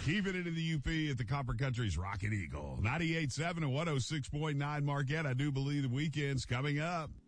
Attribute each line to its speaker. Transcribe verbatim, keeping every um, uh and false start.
Speaker 1: Keeping it in the U P at the Copper Country's Rocket Eagle. ninety-eight point seven and one oh six point nine Marquette. I do believe the weekend's coming up.